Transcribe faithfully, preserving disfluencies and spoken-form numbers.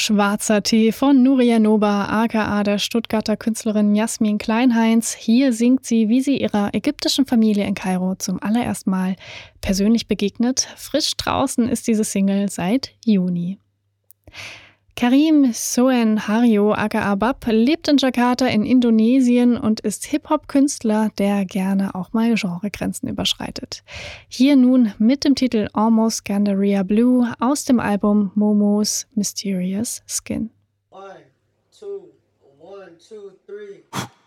Schwarzer Tee von Nuria Noba, aka der Stuttgarter Künstlerin Jasmin Kleinheinz. Hier singt sie, wie sie ihrer ägyptischen Familie in Kairo zum allerersten Mal persönlich begegnet. Frisch draußen ist diese Single seit Juni. Karim Soen Hario aka Bab lebt in Jakarta in Indonesien und ist Hip-Hop-Künstler, der gerne auch mal Genregrenzen überschreitet. Hier nun mit dem Titel Almost Gandaria Blue aus dem Album Momo's Mysterious Skin. One, two, one, two, three.